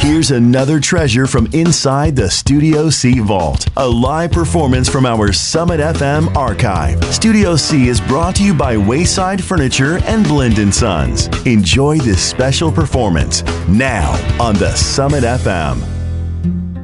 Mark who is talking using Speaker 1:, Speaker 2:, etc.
Speaker 1: Here's another treasure from inside the Studio C vault. A live performance from our Summit FM archive. Studio C is brought to you by Wayside Furniture and Blind & Sons. Enjoy this special performance now on the Summit FM.